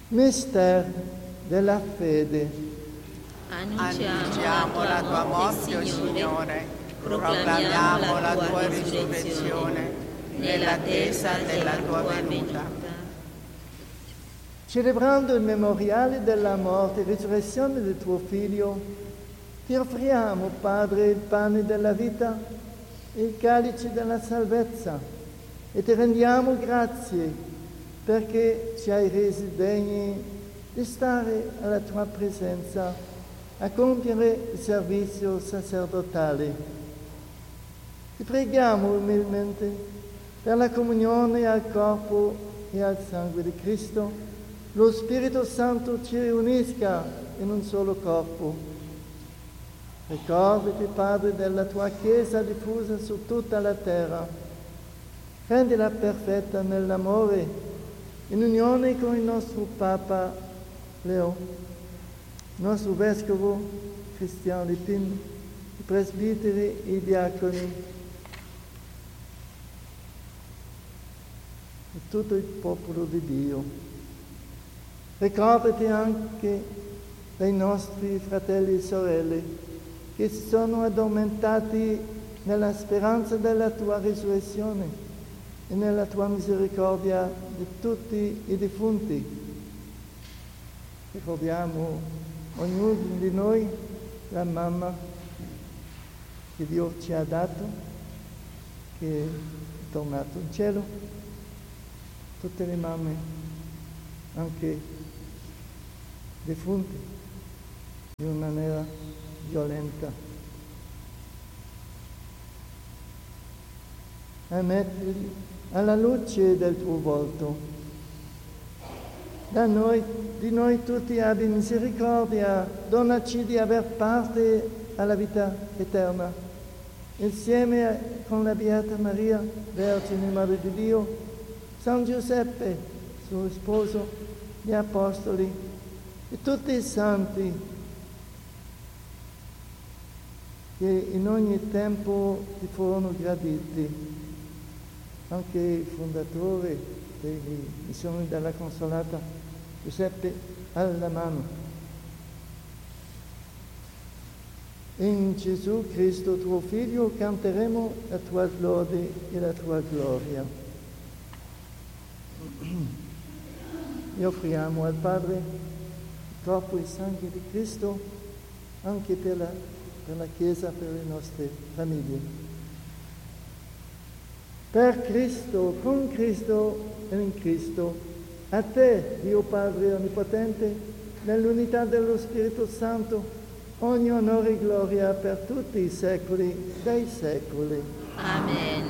Mistero della fede. Annunciamo la tua morte, o Signore, proclamiamo la tua risurrezione nell'attesa della tua venuta. Celebrando il memoriale della morte e risurrezione del tuo Figlio, ti offriamo, Padre, il pane della vita e il calice della salvezza e ti rendiamo grazie perché ci hai resi degni di stare alla tua presenza a compiere il servizio sacerdotale. Ti preghiamo umilmente per la comunione al corpo e al sangue di Cristo. Lo Spirito Santo ci riunisca in un solo corpo. Ricordati, Padre, della tua Chiesa diffusa su tutta la terra. Rendila perfetta nell'amore, in unione con il nostro Papa Leo, il nostro Vescovo Cristian Lipin, i presbiteri e i diaconi e tutto il popolo di Dio. Ricordati anche dei nostri fratelli e sorelle che si sono addormentati nella speranza della tua risurrezione e nella tua misericordia di tutti i defunti. Ricordiamo ognuno di noi la mamma che Dio ci ha dato, che è tornato in cielo, tutte le mamme, anche defunti, in una maniera violenta. Ammettili alla luce del tuo volto. Di noi tutti abbi misericordia, donaci di aver parte alla vita eterna. Insieme con la Beata Maria, Vergine Madre di Dio, San Giuseppe, suo sposo, gli Apostoli, e tutti i santi che in ogni tempo ti furono graditi, anche il fondatore delle missioni della Consolata, Giuseppe Allamano. In Gesù Cristo, tuo Figlio, canteremo la tua lode e la tua gloria. E offriamo al Padre corpo e sangue di Cristo anche per la Chiesa, per le nostre famiglie. Per Cristo, con Cristo e in Cristo, a te, Dio Padre Onnipotente, nell'unità dello Spirito Santo, ogni onore e gloria per tutti i secoli dei secoli. Amen.